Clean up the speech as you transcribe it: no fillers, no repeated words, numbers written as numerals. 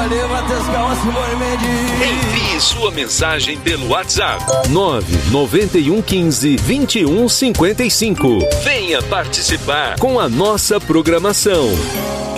Valeu, Matheus Calma, Simone Mendes. Envie sua mensagem pelo WhatsApp 99115-2155. Venha participar com a nossa programação.